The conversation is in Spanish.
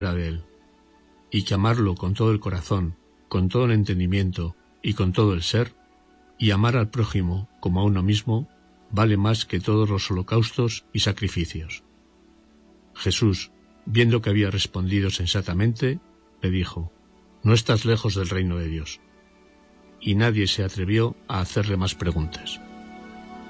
de él, y que amarlo con todo el corazón, con todo el entendimiento y con todo el ser, y amar al prójimo como a uno mismo, vale más que todos los holocaustos y sacrificios. Jesús, viendo que había respondido sensatamente, le dijo: no estás lejos del reino de Dios. Y nadie se atrevió a hacerle más preguntas.